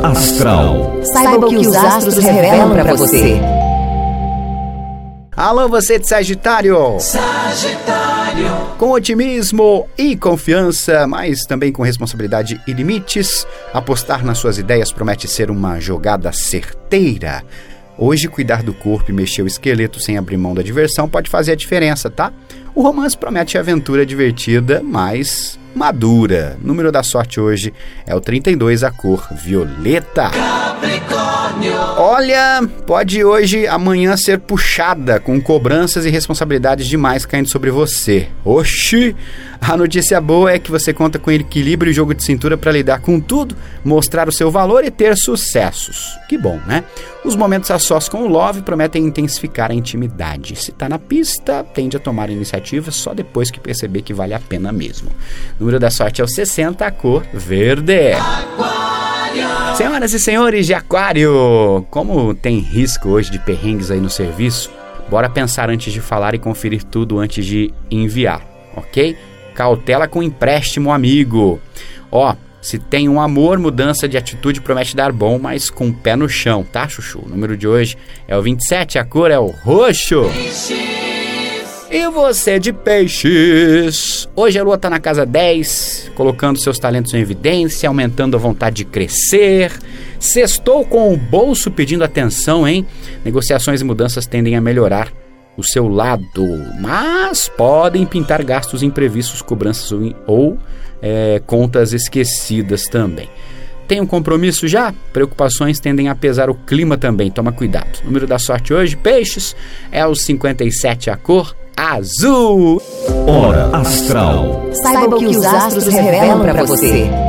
Astral. Saiba o que os astros revelam para você. Alô, você de Sagitário! Com otimismo e confiança, mas também com responsabilidade e limites, apostar nas suas ideias promete ser uma jogada certeira. Hoje, cuidar do corpo e mexer o esqueleto sem abrir mão da diversão pode fazer a diferença, tá? O romance promete aventura divertida, mas madura. O número da sorte hoje é o 32, a cor violeta. Olha, pode hoje, amanhã ser puxada com cobranças e responsabilidades demais caindo sobre você. Oxi! A notícia boa é que você conta com equilíbrio e jogo de cintura para lidar com tudo, mostrar o seu valor e ter sucessos. Que bom, né? Os momentos a sós com o Love prometem intensificar a intimidade. Se tá na pista, tende a tomar iniciativa só depois que perceber que vale a pena mesmo. O número da sorte é o 60, a cor verde. Senhoras e senhores de Aquário, como tem risco hoje de perrengues aí no serviço, bora pensar antes de falar e conferir tudo antes de enviar, ok? Cautela com empréstimo, amigo. Ó, se tem um amor, mudança de atitude promete dar bom, mas com o pé no chão, tá, chuchu? O número de hoje é o 27, a cor é o roxo. E você de Peixes? Hoje a lua tá na casa 10, colocando seus talentos em evidência, aumentando a vontade de crescer. Sextou com o bolso pedindo atenção, hein? Negociações e mudanças tendem a melhorar o seu lado, mas podem pintar gastos imprevistos, cobranças ou contas esquecidas também. Tem um compromisso já? Preocupações tendem a pesar o clima também, toma cuidado. O número da sorte hoje, Peixes, é o 57, a cor azul. Hora Astral. Saiba o que os astros revelam para você.